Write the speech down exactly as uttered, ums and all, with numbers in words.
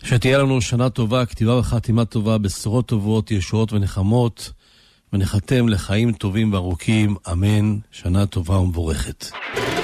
שתהיה לנו שנה טובה, כתיבה וחתימה טובה, בשורות טובות, ישועות ונחמות, ונחתם לחיים טובים וארוכים, אמן, שנה טובה ומבורכת.